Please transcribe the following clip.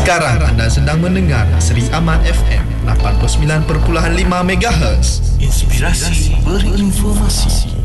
Sekarang anda sedang mendengar Seri Aman FM 89.5 MHz. Inspirasi berinformasi.